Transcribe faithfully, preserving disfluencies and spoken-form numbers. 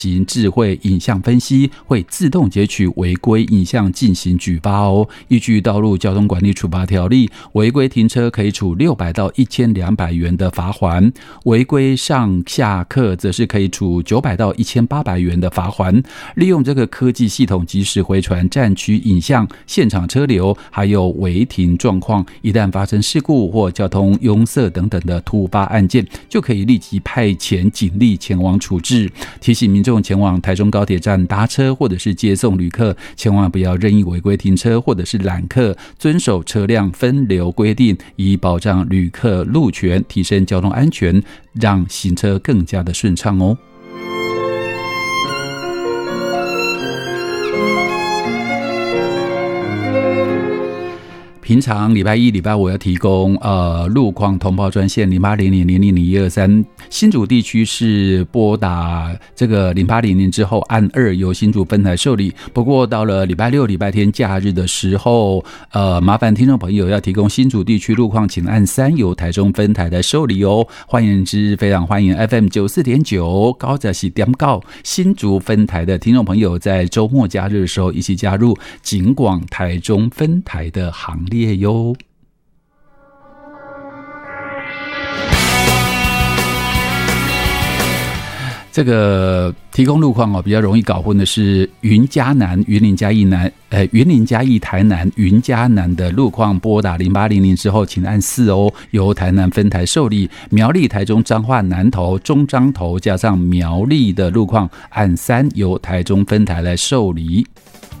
行智慧影像分析，会自动截取违规影像进行举发哦。依据《道路交通管理处罚条例》，违规停车可以处六百到一千两百元的罚锾，违规上下客则是可以处九百到一千八百元的罚锾。利用这个科技系统及时回传战区影像、现场车流还有违停状况，一旦发生事故或交通拥塞等等的突发案件，就可以立即派遣警力前往处置。提醒民众前往台中高铁站搭车或者是接送旅客，千万不要任意违规停车或者是揽客，遵守车辆分流规定，以保障旅客路权，提升交通安全，让行车更加的顺畅哦。平常礼拜一、礼拜五要提供呃路况通报专线零八零零零零零一二三，新竹地区是拨打这个零八零零之后按二由新竹分台受理。不过到了礼拜六、礼拜天假日的时候，呃，麻烦听众朋友要提供新竹地区路况，请按三由台中分台来受理哦。换言之，非常欢迎 F M 九十四点九 高者是点告新竹分台的听众朋友，在周末假日的时候一起加入警广台中分台的行列哟。这个提供路况哦，比较容易搞混的是云嘉南、云林嘉义南、呃云林嘉义台南、云嘉南的路况，拨打零八零零之后，请按四哦，由台南分台受理。苗栗、台中、彰化、南投、中彰投加上苗栗的路况，按三由台中分台来受理。